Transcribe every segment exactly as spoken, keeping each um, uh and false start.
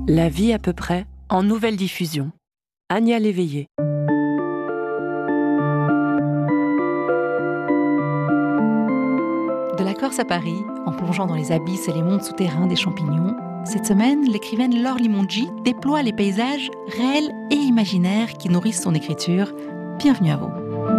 La vie à peu près, en nouvelle diffusion. Ania Léveillé. De la Corse à Paris, en plongeant dans les abysses et les mondes souterrains des champignons, cette semaine, l'écrivaine Laure Limongi déploie les paysages réels et imaginaires qui nourrissent son écriture. Bienvenue à vous.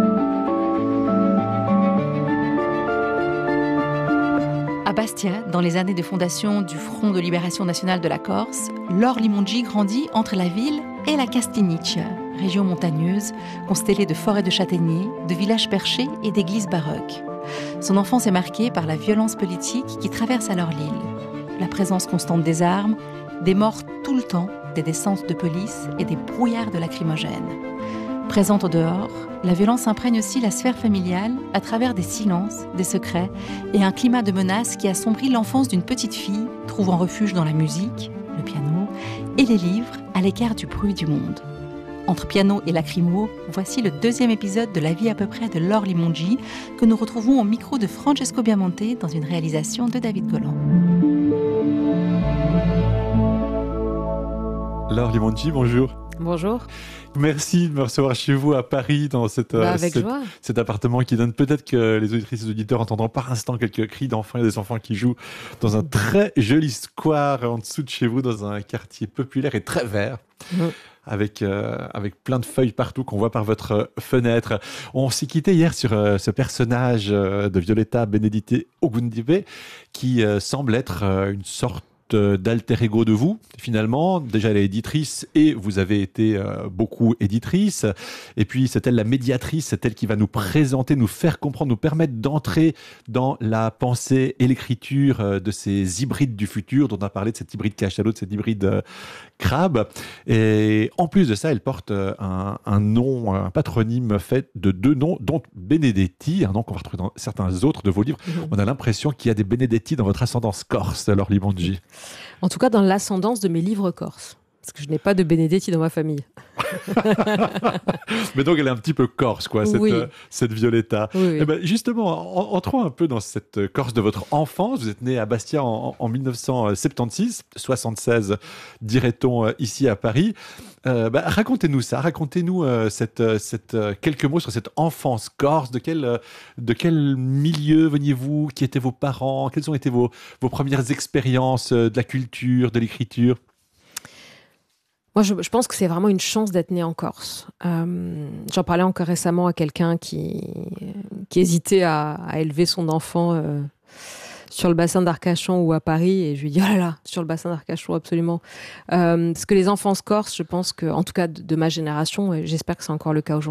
À Bastia, dans les années de fondation du Front de libération nationale de la Corse, Laure Limongi grandit entre la ville et la Castignicia, région montagneuse, constellée de forêts de châtaigniers, de villages perchés et d'églises baroques. Son enfance est marquée par la violence politique qui traverse alors l'île. La présence constante des armes, des morts tout le temps, des descentes de police et des brouillards de lacrymogènes. Présente au dehors, la violence imprègne aussi la sphère familiale à travers des silences, des secrets et un climat de menace qui assombrit l'enfance d'une petite fille trouvant refuge dans la musique, le piano et les livres à l'écart du bruit du monde. Entre piano et lacrymo, voici le deuxième épisode de La vie à peu près de Laure Limongi que nous retrouvons au micro de Francesco Biamonte dans une réalisation de David Golan. Laure Limongi, bonjour. Bonjour. Merci de me recevoir chez vous à Paris dans cette, bah, avec cette, joie. cet appartement qui donne peut-être que les auditrices et auditeurs entendront par instant quelques cris d'enfants. Il y a des enfants qui jouent dans un très joli square en dessous de chez vous, dans un quartier populaire et très vert. Mmh. Avec, euh, avec plein de feuilles partout qu'on voit par votre fenêtre. On s'est quitté hier sur euh, ce personnage euh, de Violetta Benedite Ogundibe qui euh, semble être euh, une sorte d'alter ego de vous, finalement. Déjà, elle est éditrice et vous avez été euh, beaucoup éditrice. Et puis, c'est elle la médiatrice, c'est elle qui va nous présenter, nous faire comprendre, nous permettre d'entrer dans la pensée et l'écriture euh, de ces hybrides du futur, dont on a parlé de cet hybride cachalot, de cet hybride euh, crabe. Et en plus de ça, elle porte euh, un, un nom, un patronyme fait de deux noms, dont Benedetti, un nom qu'on va retrouver dans certains autres de vos livres. Mmh. On a l'impression qu'il y a des Benedetti dans votre ascendance corse, Laure Limongi. En tout cas, dans l'ascendance de mes livres corses. Parce que je n'ai pas de Benedetti dans ma famille. Mais donc, elle est un petit peu corse, quoi, cette, oui. euh, cette Violetta. Oui, oui. Eh ben, justement, en, entrons un peu dans cette Corse de votre enfance. Vous êtes né à Bastia en, en dix-neuf cent soixante-seize, soixante-seize, dirait-on, euh, ici à Paris. Euh, bah, racontez-nous ça, racontez-nous euh, cette, cette, euh, quelques mots sur cette enfance corse. De quel, euh, de quel milieu veniez-vous? Qui étaient vos parents? Quelles ont été vos, vos premières expériences euh, de la culture, de l'écriture? Moi, je, je pense que c'est vraiment une chance d'être né en Corse. Euh, j'en parlais encore récemment à quelqu'un qui, qui hésitait à, à élever son enfant euh, sur le bassin d'Arcachon ou à Paris, et je lui dis « Oh là là, sur le bassin d'Arcachon, absolument ». Euh, parce que les enfants corses, je pense que, en tout cas de, de ma génération, et j'espère que c'est encore le cas aujourd'hui,